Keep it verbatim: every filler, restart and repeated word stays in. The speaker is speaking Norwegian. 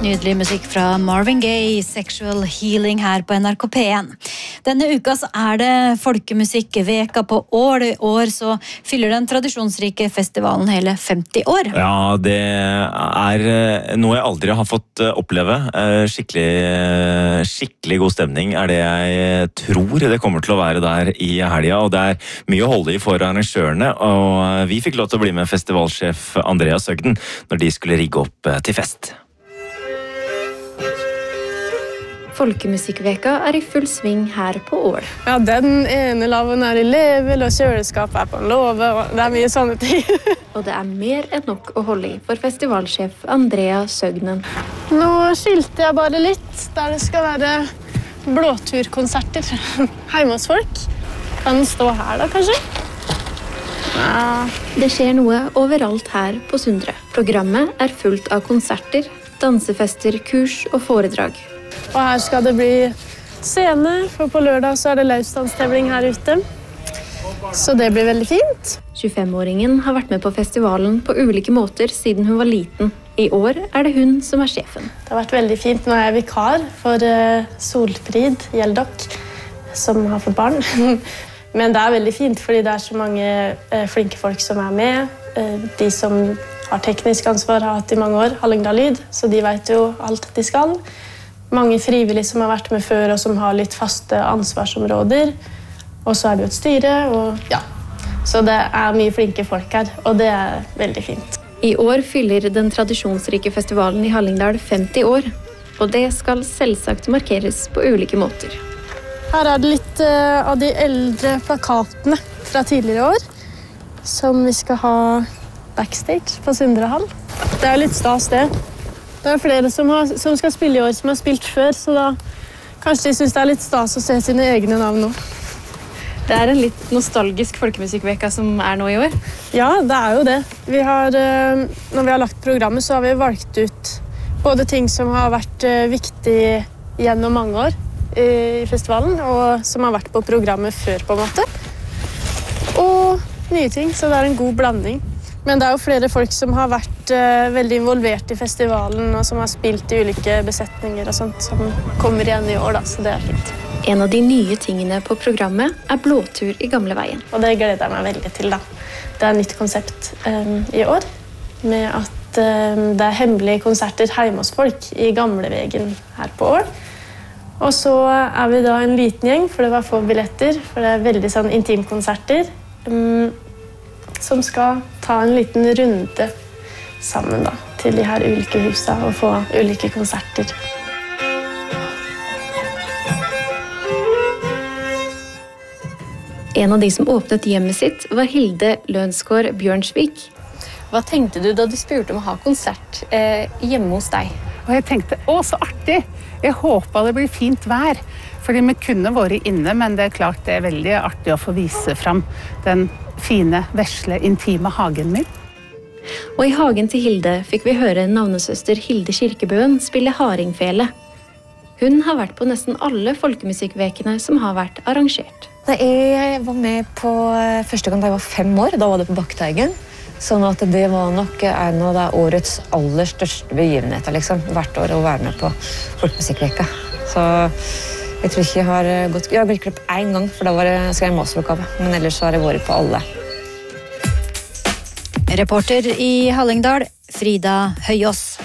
Nydelig musikk fra Marvin Gaye, Sexual Healing her på N R K P en. Denne uka så er det folkemusikkveka på Ål. I år så fyller den tradisjonsrike festivalen hele femti år. Ja, det er noe jeg aldri har fått oppleve. Skikkelig, skikkelig god stemning er det jeg tror det kommer til å være der i helga, og det er mye å holde i for arrangørene, og vi fikk lov til å bli med festivalsjef Andrea Søgden når de skulle rigge opp til fest. Folkemusikkveka er i full sving her på Ål. Ja, den ene laven er i level, og kjøleskapet er på en låve, og det er mye sånne ting. Og det er mer enn nok å holde i for festivalsjef Andrea Søgnen. Nå skilte jeg bare litt, der det skal være blåturkonserter hjemme hos folk. Kan den stå her da, kanskje? Ja. Det skjer noe overalt her på Sundre. Programmet er fullt av konserter, dansefester, kurs og foredrag. Og her skal det bli scene, for på lørdag så er det løsdanstevling her ute. Så det blir veldig fint. tjuefem-åringen har vært med på festivalen på ulike måter siden hun var liten. I år er det hun som er sjefen. Det har vært veldig fint. Nå er jeg vikar for Solfrid Gjeldok, som har fått barn. Men det er veldig fint, fordi det er så mange flinke folk som er med. De som har teknisk ansvar har hatt i mange år, Hallingdal Lyd, så de vet jo alt de skal. Mange frivillige som har vært med før, og som har litt faste ansvarsområder. Og så er det jo et styre, og ja. Så det er mye flinke folk her, og det er veldig fint. I år fyller den tradisjonsrike festivalen i Hallingdal femti år, og det skal selvsagt markeres på ulike måter. Her er det litt uh, av de eldre plakatene fra tidligere år, som vi skal ha backstage på Sundre Hall. Det er litt stas det. Det er flere som, har, som skal spille i år, som har spilt før, så da kanskje de synes det er litt stas å se sine egne navn nå. Det er en litt nostalgisk folkemusikkveka som er nå i år. Ja, det er jo det. Vi har, når vi har lagt programmet, så har vi valgt ut både ting som har vært viktig gjennom mange år i festivalen, og som har vært på programmet før, på en måte. Og nye ting, så det er en god blanding. Men det er jo flere folk som har vært uh, veldig involvert i festivalen, og som har spilt i ulike besetninger og sånt, som kommer igjen i år, da, så det er fint. En av de nye tingene på programmet er blåtur i Gamleveien. Og det gleder jeg meg veldig til, da. Det er et nytt konsept um, i år, med at um, det er hemmelige konserter hjemme hos folk i Gamlevegen her på Ål. Og så er vi da en liten gjeng, for det var få billetter, for det er veldig sånn intimkonserter. Um, som skal ta en liten runde sammen da, til de her ulike husene og få ulike konserter. En av de som åpnet hjemmet sitt var Hilde Lønsgaard Bjørnsvik. Hva tenkte du da du spurte om å ha konsert eh, hjemme hos deg? Og jeg tenkte, å, så artig! Jeg håper det blir fint vær, fordi vi kunne vært inne, men det er klart det er veldig artig å få vise frem den fine, vesle, intime hagen min. Og i hagen til Hilde fikk vi høre navnesøster Hilde Kirkebøen spille hardingfele. Hun har vært på nesten alle folkemusikkvekene som har vært arrangert. Jeg var med på første gang da jeg var fem år, da var det på Bakkteigen. Sånn at det var nok en av det årets aller største begivenheter, liksom, hvert år å være med på folkemusikkveka. Så jeg tror ikke jeg har gått... Jeg har blitt klipp en gang, for da var det, skal jeg en masteroppgave. Men ellers har jeg vært på alle. Reporter i Hallingdal, Frida Høyås.